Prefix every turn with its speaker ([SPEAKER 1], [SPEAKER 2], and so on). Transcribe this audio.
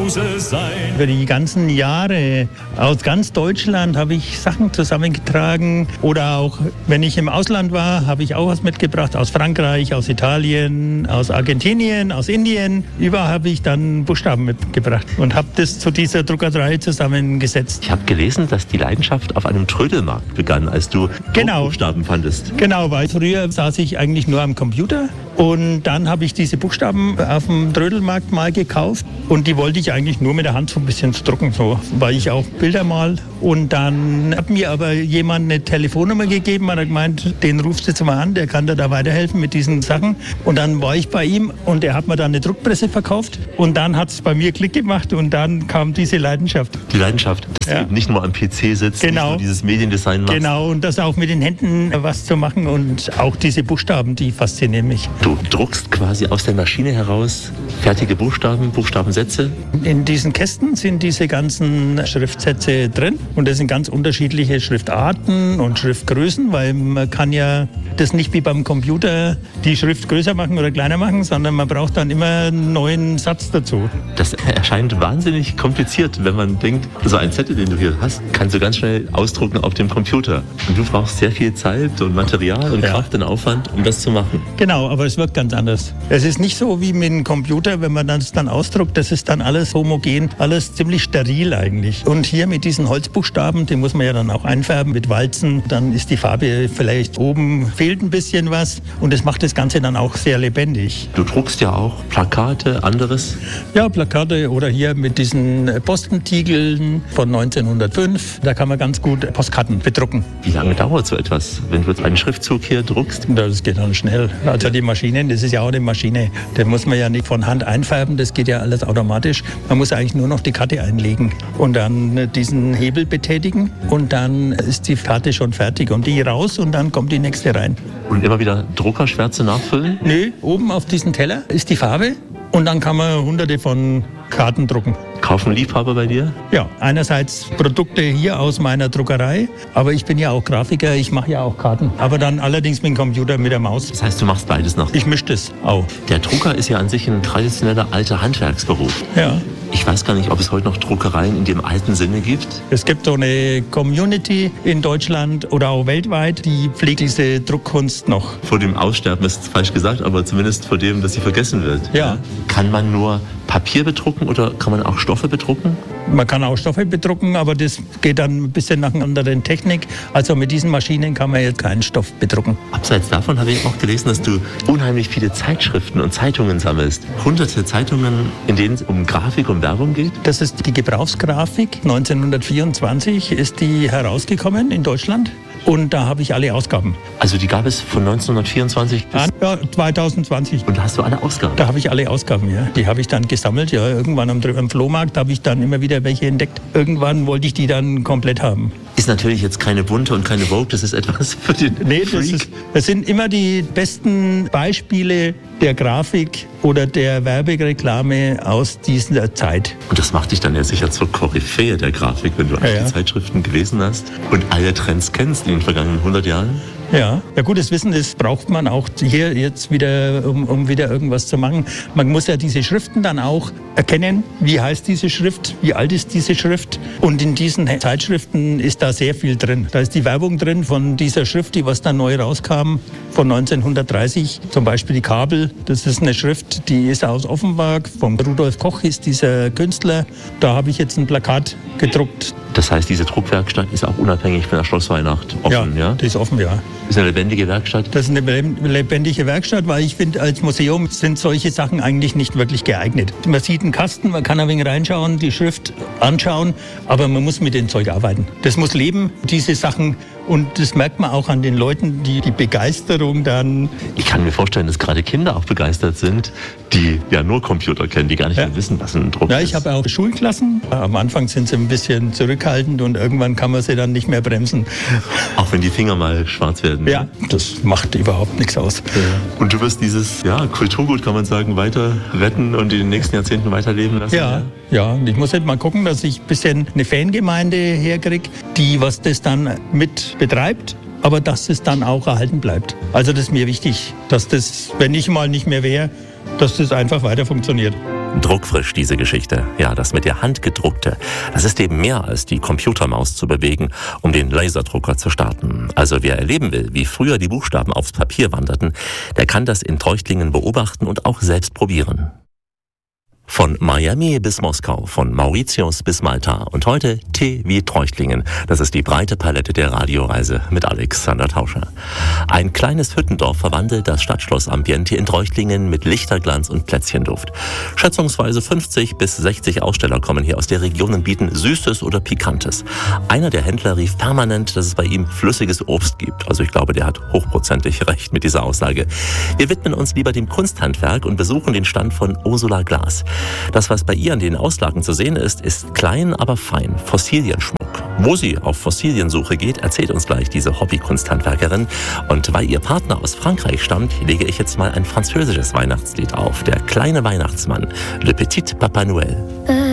[SPEAKER 1] Hause sein.
[SPEAKER 2] Über die ganzen Jahre aus ganz Deutschland habe ich Sachen zusammengetragen. Oder auch, wenn ich im Ausland war, habe ich auch was mitgebracht. Aus Frankreich, aus Italien, aus Argentinien, aus Indien. Überall habe ich dann Buchstaben mitgebracht und habe das zu dieser Druckerei zusammengesetzt.
[SPEAKER 3] Ich habe gelesen, dass die Leidenschaft auf einem Trödelmarkt begann, als du Buchstaben fandest.
[SPEAKER 2] Genau, weil früher saß ich eigentlich nur am Computer. Und dann habe ich diese Buchstaben auf dem Trödelmarkt mal gekauft und die wollte ich eigentlich nur mit der Hand so ein bisschen drucken, so, weil ich auch Bilder mal. Und dann hat mir aber jemand eine Telefonnummer gegeben, hat gemeint, den rufst du jetzt mal an, der kann dir da weiterhelfen mit diesen Sachen. Und dann war ich bei ihm und er hat mir dann eine Druckpresse verkauft und dann hat es bei mir Klick gemacht und dann kam diese Leidenschaft.
[SPEAKER 3] Die Leidenschaft, dass du eben nicht nur am PC sitzt, nicht nur dieses Mediendesign machst.
[SPEAKER 2] Genau, und das auch mit den Händen was zu machen und auch diese Buchstaben, die faszinieren mich.
[SPEAKER 3] Du druckst quasi aus der Maschine heraus fertige Buchstaben, Buchstabensätze?
[SPEAKER 2] In diesen Kästen sind diese ganzen Schriftsätze drin und das sind ganz unterschiedliche Schriftarten und Schriftgrößen, weil man kann ja das nicht wie beim Computer die Schrift größer machen oder kleiner machen, sondern man braucht dann immer einen neuen Satz dazu.
[SPEAKER 3] Das erscheint wahnsinnig kompliziert, wenn man denkt, so ein Zettel, den du hier hast, kannst du ganz schnell ausdrucken auf dem Computer. Und du brauchst sehr viel Zeit und Material und Kraft und Aufwand, um das zu machen.
[SPEAKER 2] Genau, aber es wirkt ganz anders. Es ist nicht so wie mit dem Computer, wenn man das dann ausdruckt, das ist dann alles homogen, alles ziemlich steril eigentlich. Und hier mit diesen Holzbuchstaben, die muss man ja dann auch einfärben mit Walzen, dann ist die Farbe vielleicht oben, fehlt ein bisschen was und das macht das Ganze dann auch sehr lebendig.
[SPEAKER 3] Du druckst ja auch Plakate, anderes?
[SPEAKER 2] Ja, Plakate oder hier mit diesen Postentiegeln von 1905, da kann man ganz gut Postkarten bedrucken.
[SPEAKER 3] Wie lange dauert so etwas, wenn du jetzt einen Schriftzug hier druckst?
[SPEAKER 2] Das geht dann schnell. Also die Maschinen, das ist ja auch eine Maschine, da muss man ja nicht von Hand einfärben, das geht ja alles automatisch. Man muss eigentlich nur noch die Karte einlegen und dann diesen Hebel betätigen und dann ist die Karte schon fertig und die raus und dann kommt die nächste rein.
[SPEAKER 3] Und immer wieder Druckerschwärze nachfüllen?
[SPEAKER 2] Nö, oben auf diesem Teller ist die Farbe und dann kann man hunderte von Karten drucken.
[SPEAKER 3] Kaufen Liebhaber bei dir?
[SPEAKER 2] Ja, einerseits Produkte hier aus meiner Druckerei, aber ich bin ja auch Grafiker, ich mache ja auch Karten. Aber dann allerdings mit dem Computer, mit der Maus.
[SPEAKER 3] Das heißt, du machst beides noch?
[SPEAKER 2] Ich mische das auch.
[SPEAKER 3] Der Drucker ist ja an sich ein traditioneller alter Handwerksberuf.
[SPEAKER 2] Ja.
[SPEAKER 3] Ich weiß gar nicht, ob es heute noch Druckereien in dem alten Sinne gibt.
[SPEAKER 2] Es gibt so eine Community in Deutschland oder auch weltweit, die pflegt diese Druckkunst noch.
[SPEAKER 3] Vor dem Aussterben ist falsch gesagt, aber zumindest vor dem, dass sie vergessen wird.
[SPEAKER 2] Ja.
[SPEAKER 3] Kann man nur Papier bedrucken oder kann man auch Stoffe bedrucken?
[SPEAKER 2] Man kann auch Stoffe bedrucken, aber das geht dann ein bisschen nach einer anderen Technik. Also mit diesen Maschinen kann man jetzt keinen Stoff bedrucken.
[SPEAKER 3] Abseits davon habe ich auch gelesen, dass du unheimlich viele Zeitschriften und Zeitungen sammelst. Hunderte Zeitungen, in denen es um Grafik und Werbung geht.
[SPEAKER 2] Das ist die Gebrauchsgrafik. 1924 ist die herausgekommen in Deutschland. Und da habe ich alle Ausgaben.
[SPEAKER 3] Also die gab es von 1924 bis...
[SPEAKER 2] Ja, 2020.
[SPEAKER 3] Und da hast du alle Ausgaben?
[SPEAKER 2] Da habe ich alle Ausgaben, ja. Die habe ich dann gesammelt. Ja, irgendwann am Flohmarkt habe ich dann immer wieder welche entdeckt. Irgendwann wollte ich die dann komplett haben.
[SPEAKER 3] Ist natürlich jetzt keine Bunte und keine Vogue, das ist etwas für den Freak.
[SPEAKER 2] Das sind immer die besten Beispiele der Grafik oder der Werbereklame aus dieser Zeit.
[SPEAKER 3] Und das macht dich dann ja sicher zur Koryphäe der Grafik, wenn du die Zeitschriften gelesen hast und alle Trends kennst in den vergangenen 100 Jahren.
[SPEAKER 2] Ja, gutes Wissen, das braucht man auch hier jetzt wieder, um wieder irgendwas zu machen. Man muss ja diese Schriften dann auch erkennen, wie heißt diese Schrift, wie alt ist diese Schrift. Und in diesen Zeitschriften ist da sehr viel drin. Da ist die Werbung drin von dieser Schrift, die was dann neu rauskam, von 1930. Zum Beispiel die Kabel, das ist eine Schrift, die ist aus Offenbach. Von Rudolf Koch ist dieser Künstler. Da habe ich jetzt ein Plakat gedruckt.
[SPEAKER 3] Das heißt, diese Druckwerkstatt ist auch unabhängig von der Schlossweihnacht offen, ja?
[SPEAKER 2] Die ist offen, ja.
[SPEAKER 3] Ist eine lebendige Werkstatt?
[SPEAKER 2] Das ist eine lebendige Werkstatt, weil ich finde, als Museum sind solche Sachen eigentlich nicht wirklich geeignet. Man sieht einen Kasten, man kann ein wenig reinschauen, die Schrift anschauen, aber man muss mit dem Zeug arbeiten. Das muss leben, diese Sachen. Und das merkt man auch an den Leuten, die Begeisterung dann...
[SPEAKER 3] Ich kann mir vorstellen, dass gerade Kinder auch begeistert sind, die ja nur Computer kennen, die gar nicht mehr wissen, was ein Druck ist.
[SPEAKER 2] Ja, ich habe auch Schulklassen. Am Anfang sind sie ein bisschen zurückhaltend und irgendwann kann man sie dann nicht mehr bremsen.
[SPEAKER 3] Auch wenn die Finger mal schwarz werden.
[SPEAKER 2] Ja, das macht überhaupt nichts aus.
[SPEAKER 3] Ja. Und du wirst dieses Kulturgut, kann man sagen, weiter retten und in den nächsten Jahrzehnten weiterleben lassen?
[SPEAKER 2] Ja. Und ich muss jetzt mal gucken, dass ich ein bisschen eine Fangemeinde herkriege, die was das dann mit betreibt, aber dass es dann auch erhalten bleibt. Also das ist mir wichtig, dass das, wenn ich mal nicht mehr wäre, dass das einfach weiter funktioniert.
[SPEAKER 3] Druckfrisch, diese Geschichte. Ja, das mit der Hand gedruckte. Das ist eben mehr als die Computermaus zu bewegen, um den Laserdrucker zu starten. Also wer erleben will, wie früher die Buchstaben aufs Papier wanderten, der kann das in Treuchtlingen beobachten und auch selbst probieren. Von Miami bis Moskau, von Mauritius bis Malta und heute T wie Treuchtlingen. Das ist die breite Palette der Radioreise mit Alexander Tauscher. Ein kleines Hüttendorf verwandelt das Stadtschloss-Ambiente in Treuchtlingen mit Lichterglanz und Plätzchenduft. Schätzungsweise 50 bis 60 Aussteller kommen hier aus der Region und bieten Süßes oder Pikantes. Einer der Händler rief permanent, dass es bei ihm flüssiges Obst gibt. Also ich glaube, der hat hochprozentig recht mit dieser Aussage. Wir widmen uns lieber dem Kunsthandwerk und besuchen den Stand von Ursula Glas. Das, was bei ihr an den Auslagen zu sehen ist, ist klein, aber fein. Fossilienschmuck. Wo sie auf Fossiliensuche geht, erzählt uns gleich diese Hobby-Kunsthandwerkerin. Und weil ihr Partner aus Frankreich stammt, lege ich jetzt mal ein französisches Weihnachtslied auf. Der kleine Weihnachtsmann, Le Petit Papa Noël.